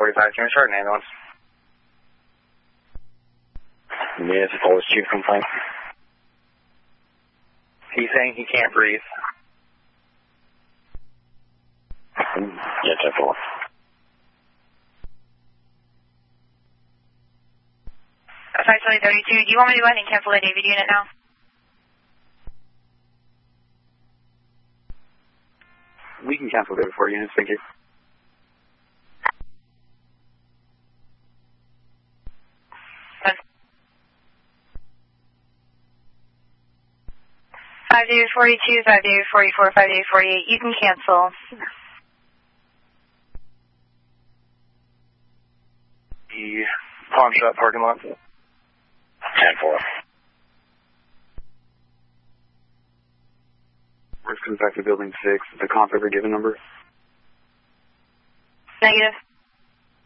45, can we start an ambulance? Yes, Police Chief complaint. He's saying he can't breathe. Yeah, 10-4. That's actually 32. Do you want me to go ahead and cancel the David unit now? We can cancel David 4 units, thank you. Five David 42, 5 David 44, 5 David 48. You can cancel. The pawn shop parking lot. 10-4. Risk comes back to building 6. The comp ever given number? Negative.